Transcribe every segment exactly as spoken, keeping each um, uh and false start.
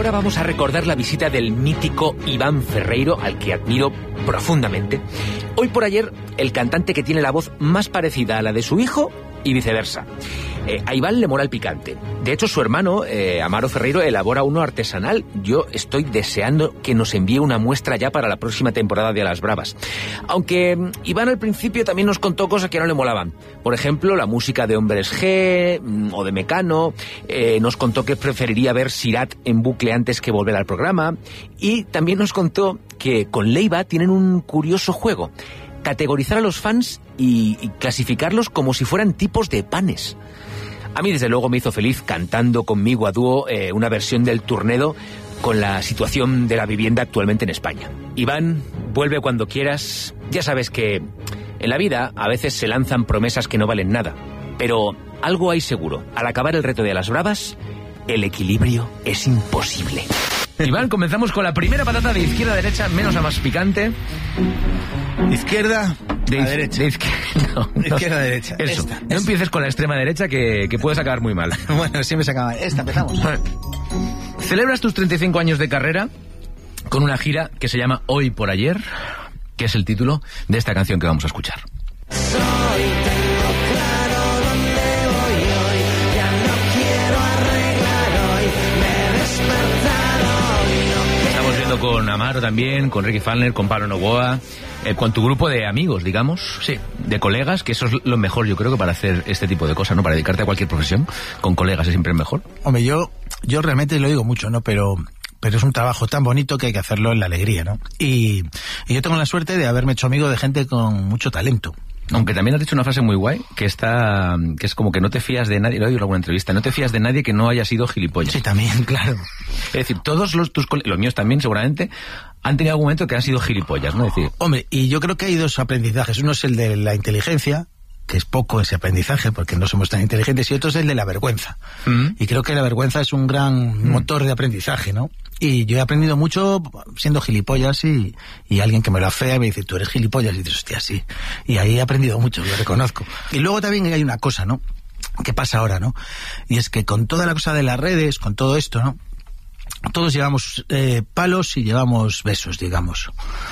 ahora vamos a recordar la visita del mítico Iván Ferreiro, al que admiro profundamente. Hoy por ayer, el cantante que tiene la voz más parecida a la de su hijo y viceversa. Eh, a Iván le mola el picante. De hecho, su hermano, eh, Amaro Ferreiro, elabora uno artesanal. Yo estoy deseando que nos envíe una muestra ya para la próxima temporada de A las Bravas. Aunque mm, Iván al principio también nos contó cosas que no le molaban. Por ejemplo, la música de Hombres G mm, o de Mecano. Eh, nos contó que preferiría ver Sirat en bucle antes que volver al programa. Y también nos contó que con Leiva tienen un curioso juego. Categorizar a los fans y, y clasificarlos como si fueran tipos de panes. A mí, desde luego, me hizo feliz cantando conmigo a dúo eh, una versión del Tornado con la situación de la vivienda actualmente en España. Iván, vuelve cuando quieras. Ya sabes que en la vida a veces se lanzan promesas que no valen nada. Pero algo hay seguro. Al acabar el reto de A las Bravas, el equilibrio es imposible. Iván, comenzamos con la primera patata de izquierda a derecha, menos a más picante. Izquierda de a iz- derecha. De izquierda, no, no. Izquierda a derecha. Eso. Esta, no esta. empieces con la extrema derecha que, que puedes acabar muy mal. Bueno, siempre se acaba. Esta, empezamos. Celebras tus treinta y cinco años de carrera con una gira que se llama Hoy por Ayer, que es el título de esta canción que vamos a escuchar. Soy, tengo claro dónde voy hoy, ya no quiero arreglar hoy, me he despertado y no. Estamos viendo con Amaro también, con Ricky Falner, con Pablo Novoa, eh, con tu grupo de amigos, digamos, Sí. de colegas, que eso es lo mejor, yo creo, que para hacer este tipo de cosas, ¿no? Para dedicarte a cualquier profesión, con colegas es siempre mejor. Hombre, yo, yo realmente lo digo mucho, ¿no? Pero, pero es un trabajo tan bonito que hay que hacerlo en la alegría, ¿no? Y, y yo tengo la suerte de haberme hecho amigo de gente con mucho talento. Aunque también has dicho una frase muy guay, que está, que es como que no te fías de nadie, lo he oído en alguna entrevista, no te fías de nadie que no haya sido gilipollas. Sí, también, claro. Es decir, todos los tus colegas, los míos también seguramente, han tenido algún momento que han sido gilipollas, ¿no? Es decir, Hombre, y yo creo que hay dos aprendizajes. Uno es el de la inteligencia, que es poco ese aprendizaje porque no somos tan inteligentes, y otro es el de la vergüenza. Mm. Y creo que la vergüenza es un gran Mm. motor de aprendizaje, ¿no? Y yo he aprendido mucho siendo gilipollas y, y alguien que me lo afea me dice, tú eres gilipollas, y dices, hostia, sí. Y ahí he aprendido mucho, lo reconozco. Y luego también hay una cosa, ¿no? ¿Qué pasa ahora, no? Y es que con toda la cosa de las redes, con todo esto, ¿no? Todos llevamos eh, palos y llevamos besos, digamos.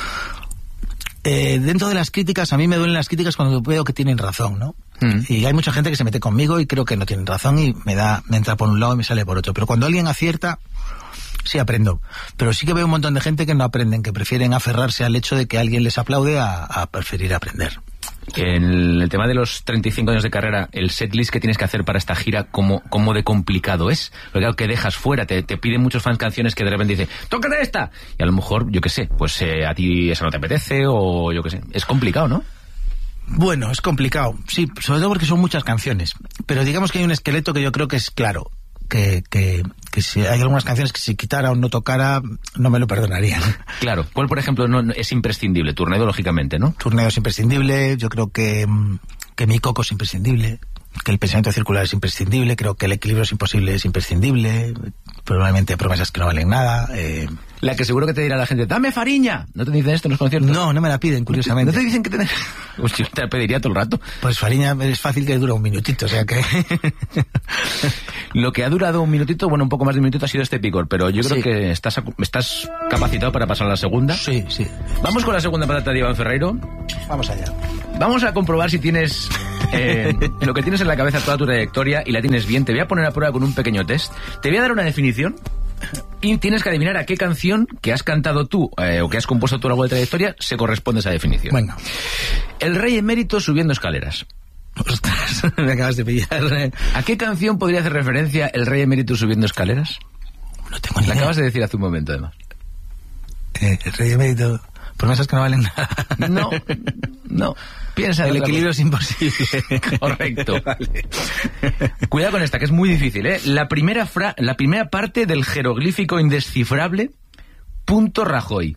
Eh, dentro de las críticas, a mí me duelen las críticas cuando veo que tienen razón, ¿no? Mm. Y hay mucha gente que se mete conmigo y creo que no tienen razón y me da, me entra por un lado y me sale por otro. Pero cuando alguien acierta, sí aprendo. Pero sí que veo un montón de gente que no aprenden, que prefieren aferrarse al hecho de que alguien les aplaude a, a preferir aprender. en el tema de los treinta y cinco años de carrera, el setlist que tienes que hacer para esta gira, ¿cómo, cómo de complicado es? Porque claro, que dejas fuera, te, te piden muchos fans canciones que de repente dicen, ¡tócate esta! Y a lo mejor, yo qué sé, pues eh, a ti esa no te apetece o yo qué sé. Es complicado, ¿no? Bueno, es complicado, sí, sobre todo porque son muchas canciones. Pero digamos que hay un esqueleto que yo creo que es claro. Que, que, que si hay algunas canciones que si quitara o no tocara, no me lo perdonarían. Claro. ¿Cuál, por ejemplo, no, no, es imprescindible? Tornado, lógicamente, ¿no? Tornado es imprescindible, yo creo que, que Mi Coco es imprescindible, que el pensamiento circular es imprescindible, creo que el equilibrio es imposible es imprescindible, probablemente Promesas que no valen nada. Eh... La que seguro que te dirá la gente, ¡dame Fariña! ¿No te dicen esto en los conciertos? No, no me la piden, curiosamente. ¿No te dicen que te... Pues yo te la pediría todo el rato. Pues Fariña es fácil que dura un minutito, o sea que... Lo que ha durado un minutito, bueno, un poco más de un minutito ha sido este picor, pero yo creo sí. que estás, estás capacitado para pasar a la segunda. Sí, sí. Vamos con la segunda patata de Iván Ferreiro. Vamos allá. Vamos a comprobar si tienes eh, lo que tienes en la cabeza toda tu trayectoria y la tienes bien. Te voy a poner a prueba con un pequeño test. Te voy a dar una definición y tienes que adivinar a qué canción que has cantado tú eh, o que has compuesto tú a lo largo de trayectoria se corresponde esa definición. Venga. El rey emérito subiendo escaleras. Ostras, me acabas de pillar. Eh. ¿A qué canción podría hacer referencia el rey emérito subiendo escaleras? No tengo ni La idea. acabas de decir hace un momento, además. Eh, el rey emérito... Promesas que no valen nada. No, no. Piensa en el otra equilibrio cosa. es imposible. Correcto. Vale. Cuidado con esta, que es muy difícil, ¿eh? La primera, fra la primera parte del jeroglífico indescifrable, punto Rajoy.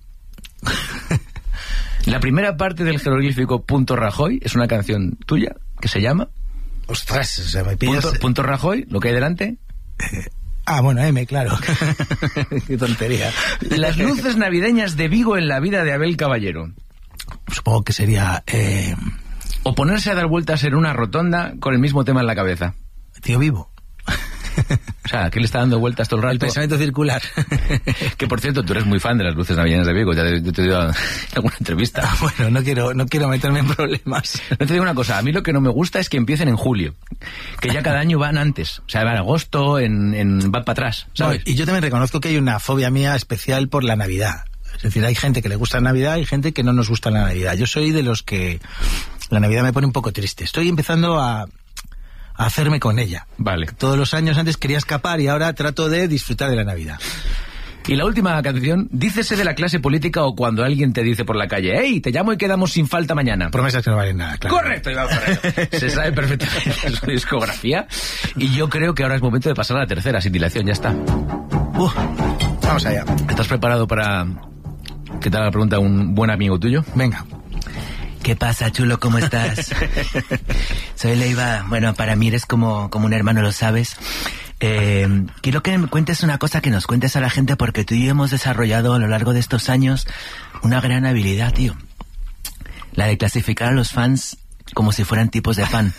La primera parte del jeroglífico punto Rajoy es una canción tuya que se llama... Ostras, o sea, me pillas... Punto, punto Rajoy, lo que hay delante... Eh, ah, bueno, M, claro. Qué tontería. Las luces navideñas de Vigo en la vida de Abel Caballero. Supongo que sería... Eh... O ponerse a dar vueltas en una rotonda con el mismo tema en la cabeza. Tío Vivo. O sea, ¿qué le está dando vueltas todo el rato? El pensamiento circular. Que, por cierto, tú eres muy fan de las luces navideñas de Vigo, ya te, yo te he dicho en alguna entrevista. Ah, bueno, no quiero, no quiero meterme en problemas. No te digo una cosa, a mí lo que no me gusta es que empiecen en julio, que ya cada año van antes, o sea, van en agosto, en, en van para atrás, ¿sabes? No, y yo también reconozco que hay una fobia mía especial por la Navidad. Es decir, hay gente que le gusta la Navidad y gente que no nos gusta la Navidad. Yo soy de los que la Navidad me pone un poco triste. Estoy empezando a, a hacerme con ella. Vale. Todos los años antes quería escapar y ahora trato de disfrutar de la Navidad. Y la última canción, dícese de la clase política o cuando alguien te dice por la calle, hey, te llamo y quedamos sin falta mañana. Promesas que no valen nada, claro. Correcto, Iván Ferreiro. Se sabe perfectamente su discografía y yo creo que ahora es momento de pasar a la tercera, sin dilación, ya está. Uh, vamos allá. ¿Estás preparado para que te haga la pregunta un buen amigo tuyo? Venga. ¿Qué pasa, chulo? ¿Cómo estás? Soy Leiva. Bueno, para mí eres como, como un hermano, lo sabes. Eh, quiero que me cuentes una cosa, que nos cuentes a la gente, porque tú y yo hemos desarrollado a lo largo de estos años una gran habilidad, tío. La de clasificar a los fans como si fueran tipos de fan.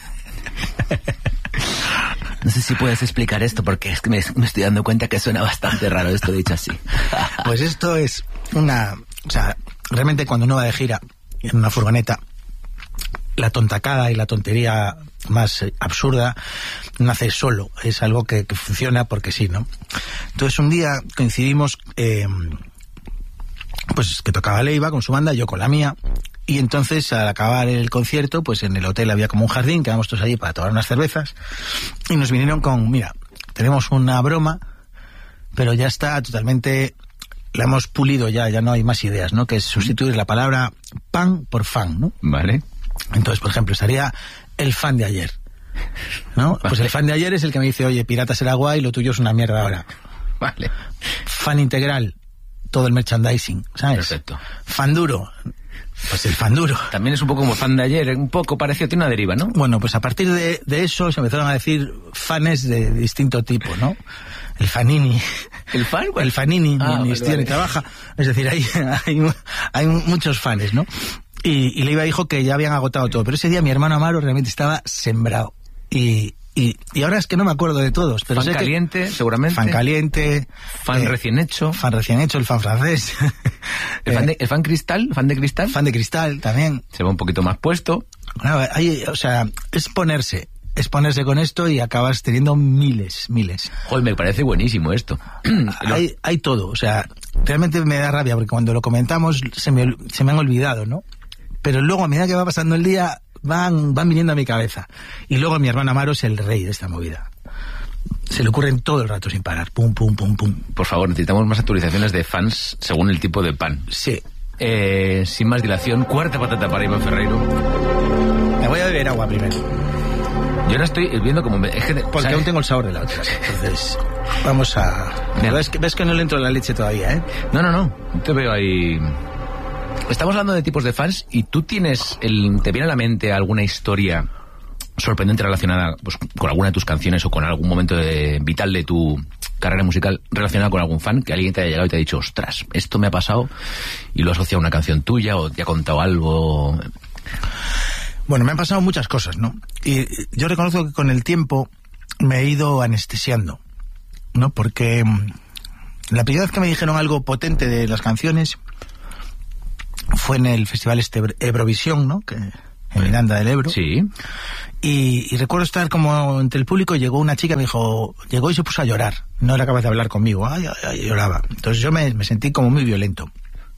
No sé si puedes explicar esto, porque es que me, me estoy dando cuenta que suena bastante raro esto dicho así. Pues esto es una... O sea, realmente cuando uno va de gira en una furgoneta, la tontacada y la tontería más eh, absurda nace solo. Es algo que, que funciona porque sí, ¿no? Entonces un día coincidimos, eh, pues que tocaba Leiva con su banda, yo con la mía, y entonces al acabar el concierto, pues en el hotel había como un jardín, quedamos todos allí para tomar unas cervezas, y nos vinieron con, mira, tenemos una broma, pero ya está totalmente... La hemos pulido ya, ya no hay más ideas, ¿no? Que es sustituir la palabra pan por fan, ¿no? Vale. Entonces, por ejemplo, estaría el fan de ayer, ¿no? Vale. Pues el fan de ayer es el que me dice, oye, Pirata será guay, lo tuyo es una mierda ahora. Vale. Fan integral, todo el merchandising, ¿sabes? Perfecto. Fan duro, pues el fan duro. También es un poco como fan de ayer, un poco parecido, tiene una deriva, ¿no? Bueno, pues a partir de, de eso se empezaron a decir fanes de distinto tipo, ¿no? El fanini. ¿El fan? El fanini, ah, mi vale, vale. trabaja. Es decir, hay, hay, hay muchos fanes, ¿no? Y, y Leiva dijo que ya habían agotado todo. Pero ese día mi hermano Amaro realmente estaba sembrado. Y, y, y ahora es que no me acuerdo de todos. Pero fan sé caliente, que, seguramente. Fan caliente. Fan eh, recién hecho. Fan recién hecho, el fan francés. ¿El, fan de, ¿El fan cristal? ¿Fan de cristal? Fan de cristal también. Se va un poquito más puesto. Bueno, hay, o sea, es ponerse. Es ponerse con esto y acabas teniendo miles, miles. Joder, me parece buenísimo esto. hay, hay todo, o sea, realmente me da rabia porque cuando lo comentamos se me, se me han olvidado, ¿no? Pero luego a medida que va pasando el día van, van viniendo a mi cabeza. Y luego mi hermano Amaro es el rey de esta movida. Se le ocurren todo el rato sin parar, pum, pum, pum, pum. Por favor, necesitamos más actualizaciones de fans según el tipo de pan. Sí. Eh, sin más dilación, cuarta patata para Iván Ferreiro. Me voy a beber agua primero. Yo ahora estoy viendo como... Me, es que, Porque ¿sabes? aún tengo el sabor de la otra. Entonces, vamos a... ¿Ves que, ves que no le entro la leche todavía, eh? No, no, no. Te veo ahí... Estamos hablando de tipos de fans y tú tienes... El, ¿te viene a la mente alguna historia sorprendente relacionada pues, con alguna de tus canciones o con algún momento de, vital de tu carrera musical relacionada con algún fan? Que alguien te haya llegado y te ha dicho, ostras, esto me ha pasado, y lo ha asociado a una canción tuya o te ha contado algo... Bueno, me han pasado muchas cosas, ¿no? Y yo reconozco que con el tiempo me he ido anestesiando, ¿no? Porque la primera vez que me dijeron algo potente de las canciones fue en el festival este Eurovisión, ¿no? Que, en Miranda del Ebro. Sí. Y, y recuerdo estar como entre el público, llegó una chica, me dijo, llegó y se puso a llorar. No era capaz de hablar conmigo, ay, ay, ay, lloraba. Entonces yo me, me sentí como muy violento.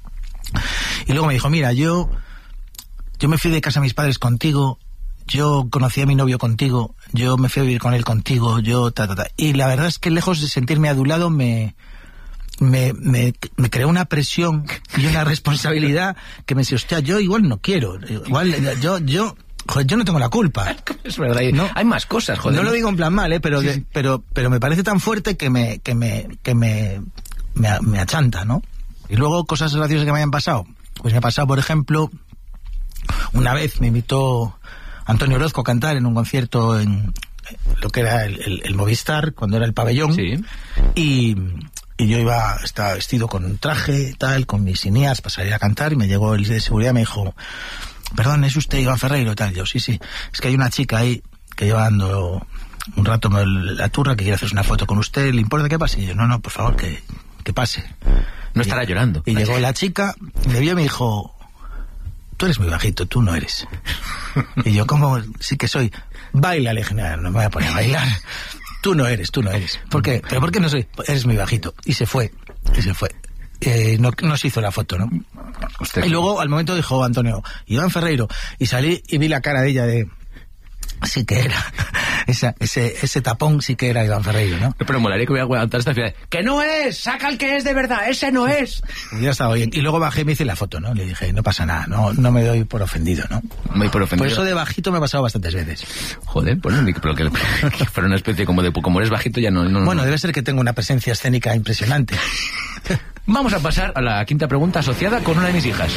Y luego me dijo, mira, yo... Yo me fui de casa a mis padres contigo, yo conocí a mi novio contigo, yo me fui a vivir con él contigo, yo ta, ta, ta. Y la verdad es que lejos de sentirme adulado me, me, me, me creó una presión y una responsabilidad que me decía, hostia, yo igual no quiero, igual yo, yo, joder, yo no tengo la culpa. Es verdad, ¿no? Hay más cosas, joder. No lo digo en plan mal, eh, pero, sí, que, sí. pero, pero me parece tan fuerte que me, que me, que me, me, me achanta, ¿no? Y luego cosas graciosas que me hayan pasado. Pues me ha pasado, por ejemplo... Una vez me invitó Antonio Orozco a cantar en un concierto en lo que era el, el, el Movistar, cuando era el pabellón. Sí. Y, y yo iba, estaba vestido con un traje, tal, con mis cineas para salir a cantar, y me llegó el de seguridad y me dijo, perdón, ¿es usted Iván Ferreiro? Tal. Yo, sí, sí, es que hay una chica ahí que lleva dando un rato me, la turra, que quiere hacerse una foto con usted, ¿le importa que pase? Y yo, no, no, por favor, que, que pase. No estará y, llorando. Y llegó la chica, me vio y me dijo, tú eres muy bajito, tú no eres. Y yo, ¿cómo? Sí que soy. Baila, le dije, no, no me voy a poner a bailar. Tú no eres, tú no eres. ¿Por qué? ¿Pero por qué no soy? Eres muy bajito. Y se fue, y se fue. Eh, no, no se hizo la foto, ¿no? Usted. Y luego, al momento, dijo Antonio, Iván Ferreiro, y salí y vi la cara de ella de... Sí que era. Esa, ese, ese tapón sí que era Iván Ferreiro, ¿no? Pero molaría que hubiera aguantado esta final. ¡Que no es! ¡Saca el que es de verdad! ¡Ese no es! Ya estaba bien. Y luego bajé y me hice la foto, ¿no? Le dije, no pasa nada, no, no me doy por ofendido, ¿no? Muy por ofendido. Por eso de bajito me ha pasado bastantes veces. Joder, pues no, pero que, que fuera una especie como de... Como eres bajito ya no... no bueno, no. debe ser que tengo una presencia escénica impresionante. Vamos a pasar a la quinta pregunta asociada con una de mis hijas.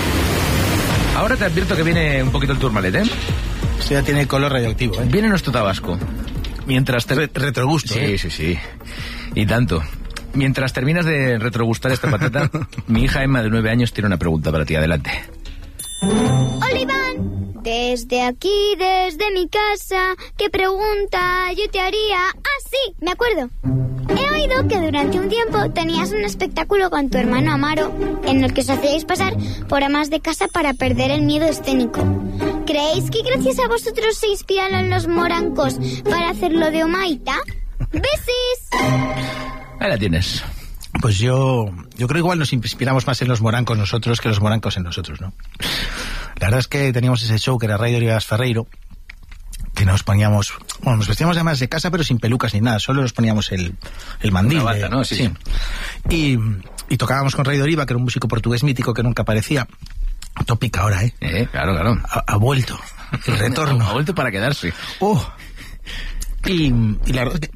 Ahora te advierto que viene un poquito el turmalet, ¿eh? Esto ya tiene color radioactivo, ¿eh? Viene nuestro tabasco. Mientras te... Re retrogusto, Sí, ¿eh? sí, sí, sí. Y tanto. Mientras terminas de retrogustar esta patata, mi hija Emma de nueve años tiene una pregunta para ti. Adelante. Hola, Iván. Desde aquí, desde mi casa, ¿qué pregunta yo te haría? Ah, sí, me acuerdo. He oído que durante un tiempo tenías un espectáculo con tu hermano Amaro en el que os hacíais pasar por amas de casa para perder el miedo escénico. ¿Creéis que gracias a vosotros se inspiraron los morancos para hacerlo de Omaita? ¡Besis! Ahí la tienes. Pues yo, yo creo igual nos inspiramos más en los morancos nosotros que los morancos en nosotros, ¿no? La verdad es que teníamos ese show que era Ray Olivas Ferreiro, que nos poníamos, bueno, nos vestíamos además de casa pero sin pelucas ni nada, solo nos poníamos el, el mandil. Una bata, ¿no? Sí. sí. Y, y tocábamos con Ray de Oliva, que era un músico portugués mítico que nunca aparecía. Tópica ahora, ¿eh? Eh, claro, claro. Ha, ha vuelto. El retorno. Ha vuelto para quedarse. Oh. Y, y la verdad es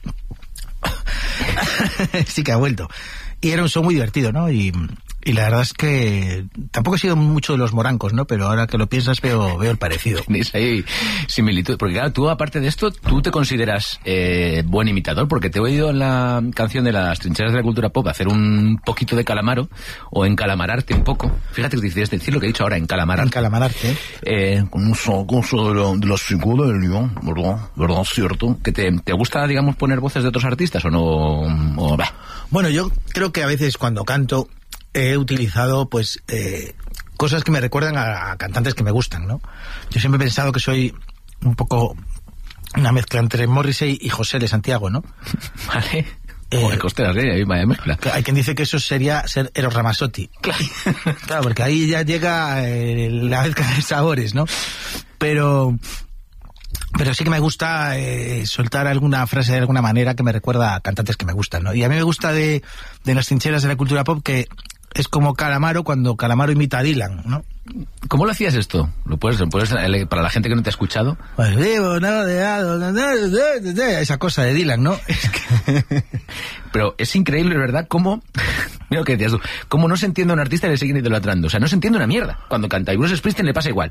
que... sí que ha vuelto. Y era un show muy divertido, ¿no? Y, y la verdad es que tampoco he sido mucho de los morancos, ¿no? Pero ahora que lo piensas veo, veo el parecido. Tenéis ahí similitud. Porque claro, tú aparte de esto, tú te consideras eh, buen imitador, porque te he oído en la canción de las trincheras de la cultura pop hacer un poquito de calamaro, o encalamararte un poco. Fíjate que decides decir lo que he dicho ahora, encalamararte. Encalamararte, ¿eh? Eh, con esa cosa de la, de la figura del León, ¿verdad? ¿Verdad? ¿Cierto? ¿Que te, te gusta, digamos, poner voces de otros artistas o no? O, bah. Bueno, yo creo que a veces cuando canto he utilizado, pues, eh, cosas que me recuerdan a, a cantantes que me gustan, ¿no? Yo siempre he pensado que soy un poco una mezcla entre Morrissey y José de Santiago, ¿no? Vale. Eh, Joder, costeras, ¿eh? Vaya mezcla. Hay quien dice que eso sería ser Eros Ramazzotti. Claro, claro, porque ahí ya llega eh, la mezcla de sabores, ¿no? Pero... Pero sí que me gusta eh, soltar alguna frase de alguna manera que me recuerda a cantantes que me gustan, ¿no? Y a mí me gusta de, de las trincheras de la cultura pop que es como Calamaro cuando Calamaro imita a Dylan, ¿no? ¿Cómo lo hacías esto? ¿Lo puedes, lo puedes para la gente que no te ha escuchado? Pues vivo, no, de, de, esa cosa de Dylan, ¿no? Es que... Pero es increíble, ¿verdad? Cómo, mira lo que decías tú, cómo no se entiende a un artista y le siguen idolatrando. O sea, no se entiende una mierda cuando canta. Y Bruce Springsteen le pasa igual.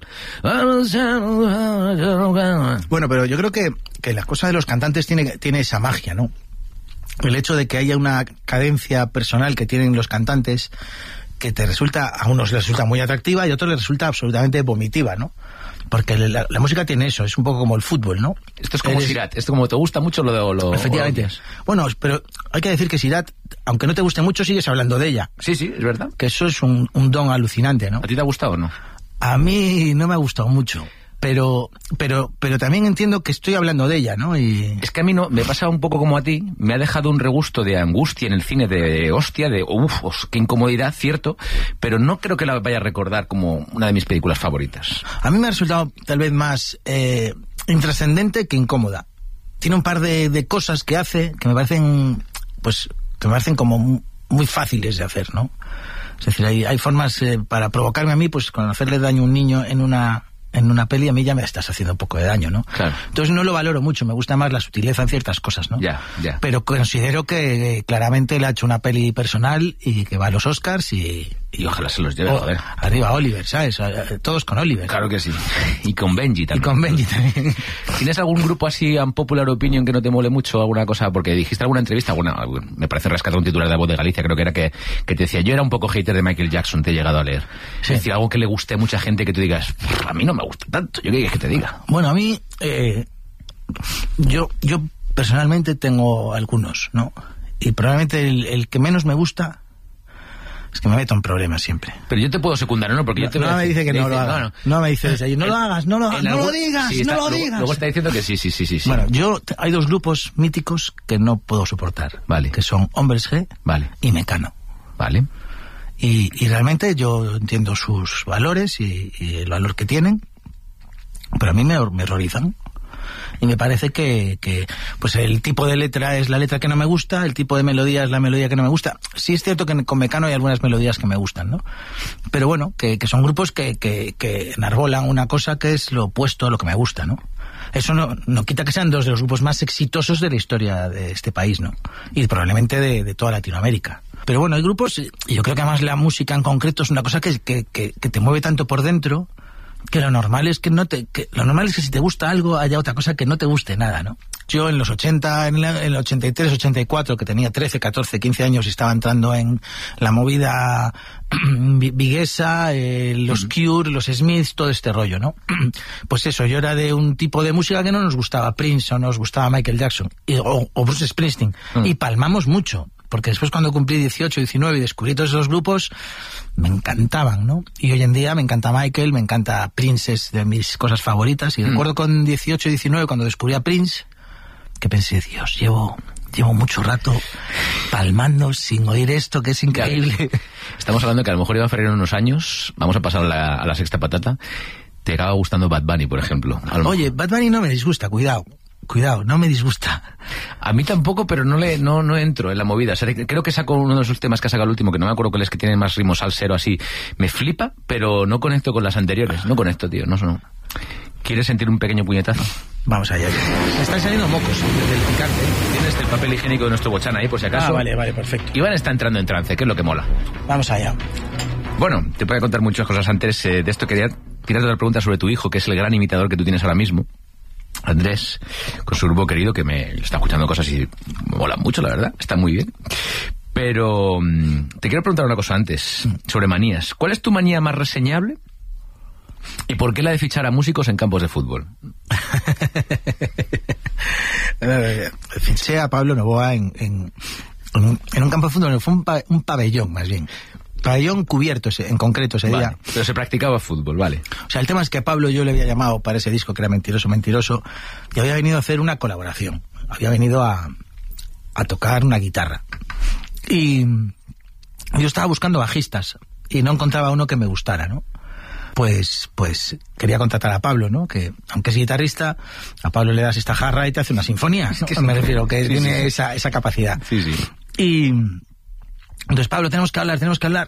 Bueno, pero yo creo que, que la cosa de los cantantes tiene, tiene esa magia, ¿no? El hecho de que haya una cadencia personal que tienen los cantantes que te resulta, a unos les resulta muy atractiva y a otros les resulta absolutamente vomitiva, ¿no? Porque la, la música tiene eso, es un poco como el fútbol, ¿no? Esto es como Eres... Sirat, esto como te gusta mucho lo... lo Efectivamente. Lo bueno, pero hay que decir que Sirat, aunque no te guste mucho, sigues hablando de ella. Sí, sí, es verdad. Que eso es un, un don alucinante, ¿no? ¿A ti te ha gustado o no? A mí no me ha gustado mucho. Pero, pero, pero también entiendo que estoy hablando de ella, ¿no? Y... Es que a mí no, me pasa un poco como a ti, me ha dejado un regusto de angustia en el cine, de hostia, de uff, qué incomodidad, cierto, pero no creo que la vaya a recordar como una de mis películas favoritas. A mí me ha resultado tal vez más eh, intrascendente que incómoda. Tiene un par de, de cosas que hace que me parecen, pues, que me parecen como muy fáciles de hacer, ¿no? Es decir, hay, hay formas eh, para provocarme a mí, pues, con hacerle daño a un niño en una... en una peli, a mí ya me estás haciendo un poco de daño, ¿no? Claro. Entonces no lo valoro mucho, me gusta más la sutileza en ciertas cosas, ¿no? Ya, ya. Pero considero que eh, claramente le ha hecho una peli personal y que va a los Oscars y... Y ojalá se los lleve, oh, joder. Arriba Oliver, ¿sabes? Todos con Oliver. Claro que sí. Y con Benji también. Y con Benji también. ¿Tienes algún grupo así unpopular opinion que no te mole mucho? ¿Alguna cosa? Porque dijiste alguna entrevista, bueno, me parece rescatar un titular de La Voz de Galicia, creo que era que, que te decía, yo era un poco hater de Michael Jackson, te he llegado a leer. Sí. Es decir, algo que le guste a mucha gente que tú digas, a mí no me gusta tanto, yo qué quieres que te diga. Bueno, a mí... Eh... Yo, yo personalmente tengo algunos, ¿no? Y probablemente el, el que menos me gusta es que me meto en problemas siempre. Pero yo te puedo secundar, ¿no? Porque yo te no, no me dice que no lo hagas. No, no. no me dice eso. No lo hagas, no lo, no algún... lo digas, sí, está, no lo luego, digas. Luego está diciendo que sí, sí, sí, sí. Bueno, yo, hay dos grupos míticos que no puedo soportar. Vale. Que son Hombres G vale. y Mecano. Vale. Y, y realmente yo entiendo sus valores y, y el valor que tienen, pero a mí me, me horrorizan. Y me parece que, que pues el tipo de letra es la letra que no me gusta, el tipo de melodía es la melodía que no me gusta. Sí es cierto que con Mecano hay algunas melodías que me gustan, ¿no? Pero bueno, que, que son grupos que, que, que enarbolan una cosa que es lo opuesto a lo que me gusta, ¿no? Eso no, no quita que sean dos de los grupos más exitosos de la historia de este país, ¿no? Y probablemente de, de toda Latinoamérica. Pero bueno, hay grupos, y yo creo que además la música en concreto es una cosa que, que, que, que te mueve tanto por dentro, que lo normal es que no te que lo normal es que si te gusta algo haya otra cosa que no te guste nada, ¿no? Yo en los ochenta, en el ochenta y tres, ochenta y cuatro, que tenía trece, catorce, quince años y estaba entrando en la movida viguesa, eh, los Cure, los Smiths, todo este rollo, ¿no? Pues eso, yo era de un tipo de música que no nos gustaba Prince o nos gustaba Michael Jackson y, o, o Bruce Springsteen, mm. y palmamos mucho. Porque después cuando cumplí dieciocho, diecinueve y descubrí todos esos grupos, me encantaban, ¿no? Y hoy en día me encanta Michael, me encanta Prince, es de mis cosas favoritas. Y mm. recuerdo con dieciocho, diecinueve, cuando descubrí a Prince, que pensé, Dios, llevo, llevo mucho rato palmando sin oír esto, que es increíble. Estamos hablando que a lo mejor Iván Ferreiro en unos años, vamos a pasar a la, a la sexta patata, te acaba gustando Bad Bunny, por ejemplo. Oye, Bad Bunny no me disgusta, cuidado. Cuidado, no me disgusta. A mí tampoco, pero no le no no entro en la movida. O sea, creo que saco uno de esos temas que ha sacado el último, que no me acuerdo cuál es, que tiene más ritmo salsero así. Me flipa, pero no conecto con las anteriores. No conecto, tío. No, no. ¿Quieres sentir un pequeño puñetazo? Vamos allá. Me están saliendo mocos del picante. Tienes el papel higiénico de nuestro Bochana ahí, por si acaso. Ah, vale, vale, perfecto. Iván está entrando en trance, que es lo que mola. Vamos allá. Bueno, te puedo contar muchas cosas antes eh, de esto. Quería tirarte la pregunta sobre tu hijo, que es el gran imitador que tú tienes ahora mismo. Andrés, con su grupo querido, que me está escuchando cosas y me mola mucho, la verdad, está muy bien. Pero um, te quiero preguntar una cosa antes, sobre manías. ¿Cuál es tu manía más reseñable? ¿Y por qué la de fichar a músicos en campos de fútbol? Fiché a Pablo Novoa en, en, en, un, en un campo de fútbol, fue un, pa, un pabellón más bien. Pabellón cubierto ese, en concreto ese vale, día. Pero se practicaba fútbol, vale. O sea, el tema es que a Pablo yo le había llamado para ese disco que era Mentiroso, Mentiroso, y había venido a hacer una colaboración. Había venido a, a tocar una guitarra. Y yo estaba buscando bajistas y no encontraba uno que me gustara, ¿no? Pues, pues quería contratar a Pablo, ¿no? Que aunque es guitarrista, a Pablo le das esta jarra y te hace una sinfonía, ¿no? Que me refiero, que sí, tiene sí. Esa, esa capacidad. Sí, sí. Y entonces, Pablo, tenemos que hablar, tenemos que hablar.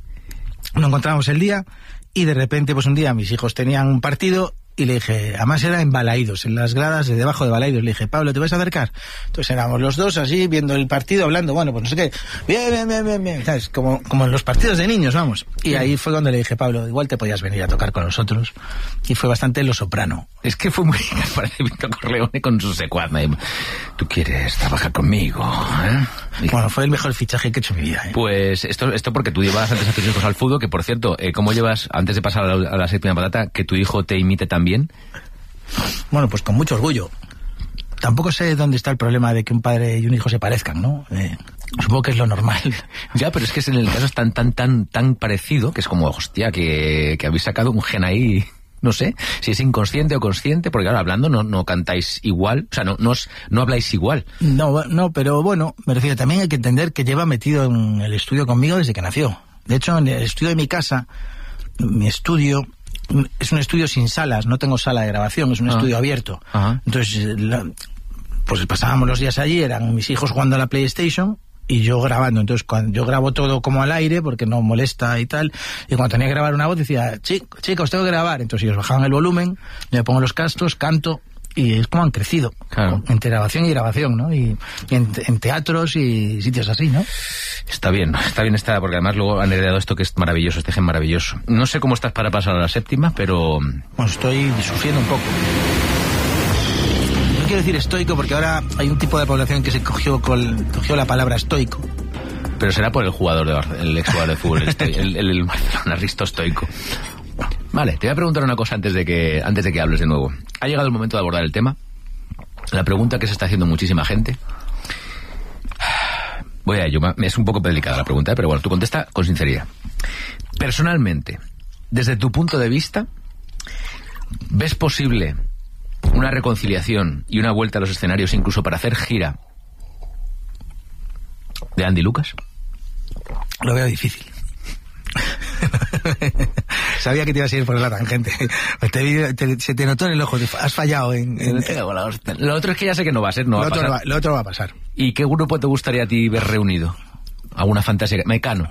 Nos encontramos el día y de repente, pues un día mis hijos tenían un partido y le dije, además era en Balaídos, en las gradas de debajo de Balaídos, le dije, Pablo, ¿te vas a acercar? Entonces éramos los dos así, viendo el partido, hablando, bueno, pues no sé qué, bien, bien, bien, bien, bien, ¿sabes? Como, como en los partidos de niños, vamos. Y ahí fue cuando le dije, Pablo, igual te podías venir a tocar con nosotros. Y fue bastante Lo Soprano. Es que fue muy... parece Víctor Corleone con su secuaz. Tú quieres trabajar conmigo, ¿eh? Y bueno, fue el mejor fichaje que he hecho en mi vida, ¿eh? Pues esto esto porque tú llevabas antes a tus hijos al fútbol, que por cierto, eh, ¿cómo llevas, antes de pasar a la, a la séptima patata, que tu hijo te imite también? Bueno, pues con mucho orgullo. Tampoco sé dónde está el problema de que un padre y un hijo se parezcan, ¿no? Eh, supongo que es lo normal. Ya, pero es que en el caso es tan, tan, tan, tan parecido, que es como, hostia, que, que habéis sacado un gen ahí... No sé si es inconsciente o consciente, porque ahora hablando no, no cantáis igual, o sea, no, no, os, no habláis igual. No, no, pero bueno, me refiero, también hay que entender que lleva metido en el estudio conmigo desde que nació. De hecho, en el estudio de mi casa, mi estudio es un estudio sin salas, no tengo sala de grabación, es un ah. estudio abierto. Ajá. Entonces, la, pues pasábamos los días allí, eran mis hijos jugando a la PlayStation y yo grabando. Entonces, cuando yo grabo todo como al aire, porque no molesta y tal, y cuando tenía que grabar una voz decía, chicos, chicos, tengo que grabar. Entonces ellos bajaban el volumen, yo me pongo los cascos, canto, y es como han crecido, claro, entre grabación y grabación, ¿no? Y, y en, en teatros y sitios así, ¿no? Está bien, está bien esta, porque además luego han heredado esto que es maravilloso, este gen maravilloso. No sé cómo estás para pasar a la séptima, pero... Bueno, estoy sufriendo un poco. No quiero decir estoico porque ahora hay un tipo de población que se cogió, con, cogió la palabra estoico. Pero será por el jugador de Bar- el exjugador de fútbol, el, estoy, el, el, el Barcelona, Risto Stoico. Vale, te voy a preguntar una cosa antes de que antes de que hables de nuevo. ¿Ha llegado el momento de abordar el tema? la pregunta que se está haciendo muchísima gente. Voy a ello, es un poco delicada la pregunta, pero bueno, tú contesta con sinceridad. Personalmente, desde tu punto de vista, ¿ves posible una reconciliación y una vuelta a los escenarios incluso para hacer gira de Andy Lucas? Lo veo difícil. Sabía que te ibas a ir por la tangente. Te vi, te, se te notó en el ojo. Has fallado en... en... Lo otro es que ya sé que no va a ser, no va a pasar. Lo, va, lo otro va a pasar. ¿Y qué grupo te gustaría a ti ver reunido? ¿Alguna fantasía? Mecano.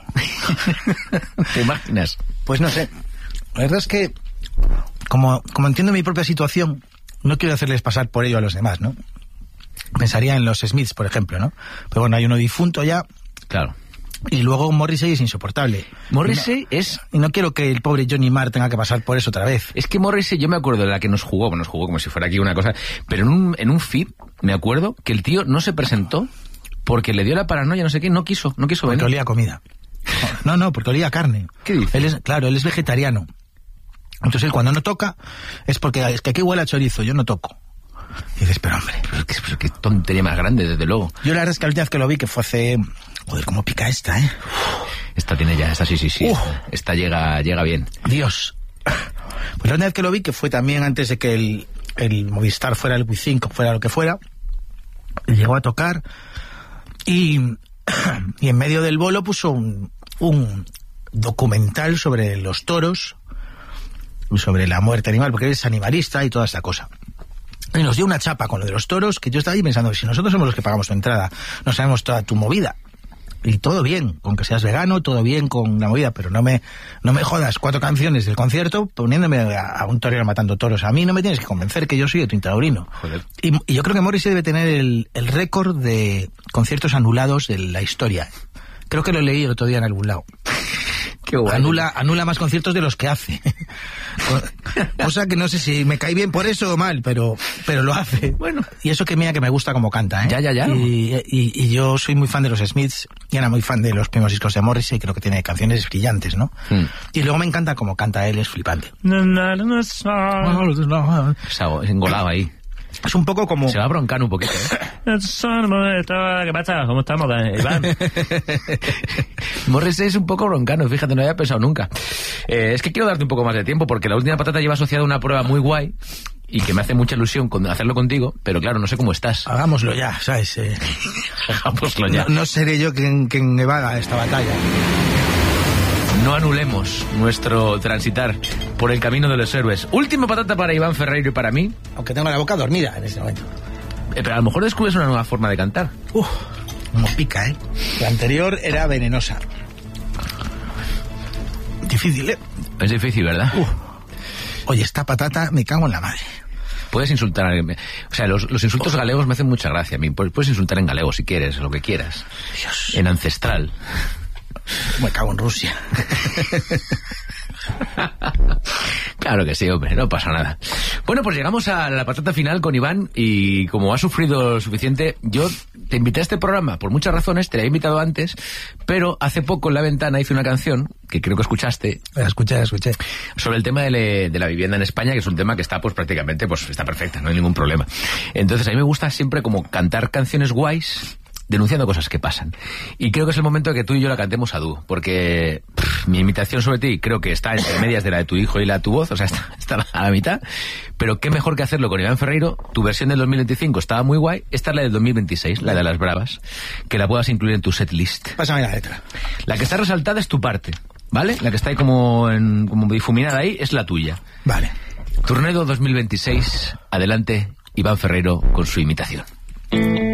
¿Te imaginas? Pues no sé. La verdad es que, como, como entiendo mi propia situación, no quiero hacerles pasar por ello a los demás, ¿no? Pensaría en los Smiths, por ejemplo, ¿no? Pero bueno, hay uno difunto ya. Claro. Y luego Morrissey es insoportable. Morrissey y no, es... Y no quiero que el pobre Johnny Marr tenga que pasar por eso otra vez. Es que Morrissey, yo me acuerdo de la que nos jugó, bueno, nos jugó como si fuera aquí una cosa, pero en un, en un feed, me acuerdo que el tío no se presentó porque le dio la paranoia, no sé qué, no quiso, no quiso venir. Porque olía a comida. No, no, porque olía a carne. ¿Qué dices? Él es, claro, él es vegetariano. Entonces él cuando no toca, es porque es que aquí huele a chorizo, yo no toco. Y dices, pero hombre... Pero qué, pero qué tontería más grande, desde luego. Yo la verdad es que la última vez que lo vi, que fue hace... Joder, cómo pica esta, ¿eh? Esta tiene ya, esta sí, sí, sí. Uh. Esta, esta llega, llega bien. Dios. Pues la última vez que lo vi, que fue también antes de que el, el Movistar fuera el Wii cinco, fuera lo que fuera, llegó a tocar y, y en medio del bolo puso un, un documental sobre los toros, sobre la muerte animal, porque él es animalista y toda esta cosa. Y nos dio una chapa con lo de los toros, que yo estaba ahí pensando, si nosotros somos los que pagamos tu entrada, no sabemos toda tu movida. Y todo bien, con que seas vegano, todo bien con la movida, pero no me no me jodas cuatro canciones del concierto poniéndome a, a un torero matando toros. A mí no me tienes que convencer que yo soy de taurino. Y, y yo creo que Morrissey debe tener el, el récord de conciertos anulados de la historia. Creo que lo leí el otro día en algún lado. Qué guay. Anula, anula más conciertos de los que hace. Cosa que no sé si me cae bien por eso o mal, pero pero lo hace. Bueno, y eso que mira que me gusta como canta, ¿eh? Ya, ya, ya. Y, y, y yo soy muy fan de los Smiths, y era muy fan de los primeros discos de Morrissey, creo que tiene canciones brillantes, ¿no? Mm. Y luego me encanta como canta él, es flipante. Se ha engolado ahí. Es un poco como... Se va a broncar un poquito, ¿eh? ¿Qué pasa? ¿Cómo estamos, Iván? Morrissey es un poco broncano, fíjate, no había pensado nunca. Eh, es que quiero darte un poco más de tiempo, porque la última patata lleva asociada una prueba muy guay y que me hace mucha ilusión con hacerlo contigo, pero claro, no sé cómo estás. Hagámoslo ya, ¿sabes? Eh, Hagámoslo ya. No, no seré yo quien, quien evada esta batalla. No anulemos nuestro transitar por el camino de los héroes. Última patata para Iván Ferreiro y para mí. Aunque tengo la boca dormida en este momento. Eh, pero a lo mejor descubres una nueva forma de cantar. Uf, como pica, ¿eh? La anterior era venenosa. Difícil, ¿eh? Es difícil, ¿verdad? Uf. Oye, esta patata me cago en la madre. Puedes insultar a alguien. O sea, los, los insultos galegos me hacen mucha gracia a mí. Puedes insultar en galego si quieres, lo que quieras. Dios. En ancestral. Me cago en Rusia. Claro que sí, hombre, no pasa nada. Bueno, pues llegamos a la patata final con Iván y como ha sufrido lo suficiente, yo te invité a este programa por muchas razones, te la he invitado antes, pero hace poco en La Ventana hice una canción que creo que escuchaste. La escuché, la escuché. Sobre el tema de, le, de la vivienda en España, que es un tema que está pues prácticamente, pues está perfecta, no hay ningún problema. Entonces a mí me gusta siempre como cantar canciones guays denunciando cosas que pasan. Y creo que es el momento de que tú y yo la cantemos a dúo, porque pff, mi imitación sobre ti creo que está entre medias de la de tu hijo y la de tu voz, o sea, está, está a la mitad, pero qué mejor que hacerlo con Iván Ferreiro. Tu versión del dos mil veinticinco estaba muy guay, esta es la del dos mil veintiséis, la de las bravas, que la puedas incluir en tu set list. Pásame la letra. La que está resaltada es tu parte, ¿vale? La que está ahí como, en, como difuminada ahí es la tuya. Vale. Turnedo dos mil veintiséis, adelante Iván Ferreiro con su imitación.